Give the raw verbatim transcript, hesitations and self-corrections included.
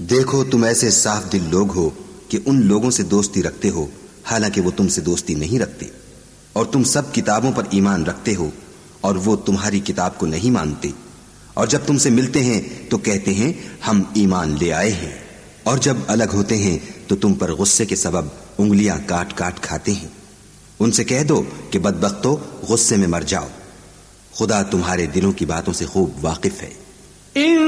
देखो तुम ऐसे साफ दिल लोग हो कि उन लोगों से दोस्ती रखते हो हालांकि वो तुमसे दोस्ती नहीं रखते, और तुम सब किताबों पर ईमान रखते हो और वो तुम्हारी किताब को नहीं मानते, और जब तुमसे मिलते हैं तो कहते हैं हम ईमान ले आए हैं, और जब अलग होते हैं तो तुम पर गुस्से के सबब उंगलियां काट काट खाते हैं। उनसे कह दो कि बदबख्तो गुस्से में मर जाओ, खुदा तुम्हारे दिलों की बातों से खूब वाकिफ है।